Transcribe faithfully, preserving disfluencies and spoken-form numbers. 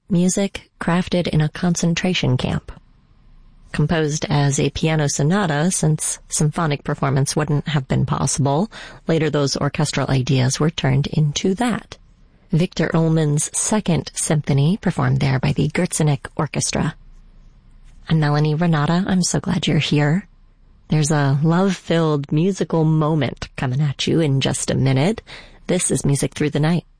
music crafted in a concentration camp. Composed as a piano sonata, since symphonic performance wouldn't have been possible, later those orchestral ideas were turned into that. Victor Ullmann's Second Symphony, performed there by the Gerzenik Orchestra. I'm Melanie Renata. I'm so glad you're here. There's a love-filled musical moment coming at you in just a minute. This is Music Through the Night.